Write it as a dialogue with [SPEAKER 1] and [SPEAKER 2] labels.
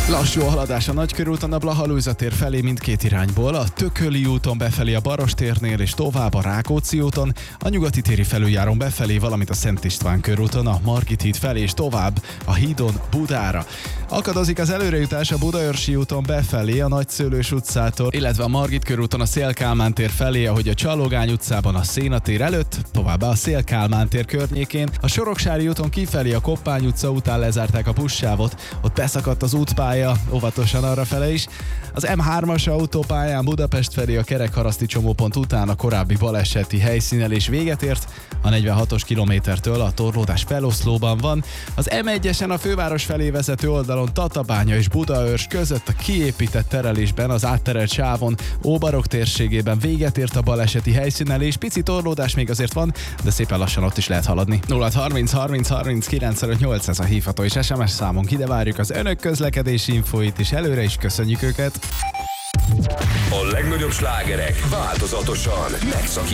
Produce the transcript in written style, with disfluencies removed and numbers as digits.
[SPEAKER 1] Lassú a haladás a Nagykörúton a Blaha-Lujza tér felé mindkét irányból, a Tököli úton befelé a Barostérnél és tovább a Rákóczi úton, a Nyugati téri felüljáron befelé, valamint a Szent István körúton a Margit híd felé és tovább a hídon Budára. Akadozik az előrejutás a Budaörsi úton befelé a Nagyszőlős utcától, illetve a Margit körúton a Széll-Kálmán tér felé, ahogy a Csallogány utcában a Széna tér előtt, továbbá a Széll-Kálmán tér környékén, a Soroksári úton kifelé a Koppány utca után lezárták a buszsávot, ott beszakadt az útpálya, óvatosan arrafele is. Az M3-as autópályán Budapest felé a Kerekharaszti csomópont után a korábbi baleseti helyszínelés véget ért, a 46-os kilométertől a torlódás feloszlóban van. Az M1-esen a főváros felé vezető oldalon Tatabánya és Budaörs között a kiépített terelésben az átterelt sávon Óbarok térségében véget ért a baleseti helyszínelés. Pici torlódás még azért van, de szépen lassan ott is lehet haladni. 0630 30 30 958 ez a hívható és SMS számunk. Ide várjuk az önök közlekedési infóit, és előre is köszönjük őket.
[SPEAKER 2] A legnagyobb slágerek változatosan megszakítottak.